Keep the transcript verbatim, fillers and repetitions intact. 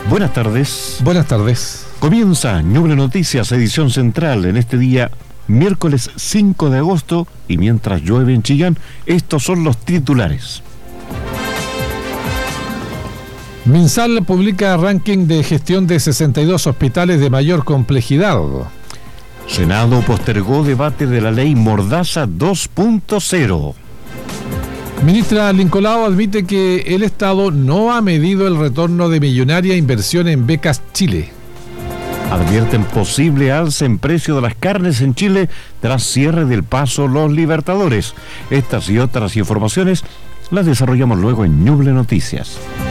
Buenas tardes. Buenas tardes. Comienza Ñuble Noticias, edición central, en este día, miércoles cinco de agosto, y mientras llueve en Chillán, estos son los titulares. Minsal publica ranking de gestión de sesenta y dos hospitales de mayor complejidad. Senado postergó debate de la ley Mordaza dos punto cero. Ministra Lincolao admite que el Estado no ha medido el retorno de millonaria inversión en Becas Chile. Advierten posible alza en precio de las carnes en Chile tras cierre del paso Los Libertadores. Estas y otras informaciones las desarrollamos luego en Ñuble Noticias.